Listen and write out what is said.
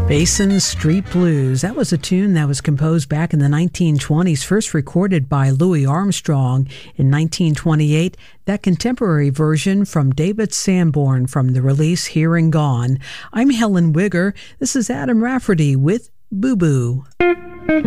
Basin Street Blues. That was a tune that was composed back in the 1920s, first recorded by Louis Armstrong in 1928. That contemporary version from David Sanborn from the release Here and Gone. I'm Helen Wigger. This is Adam Rafferty with Boo Boo.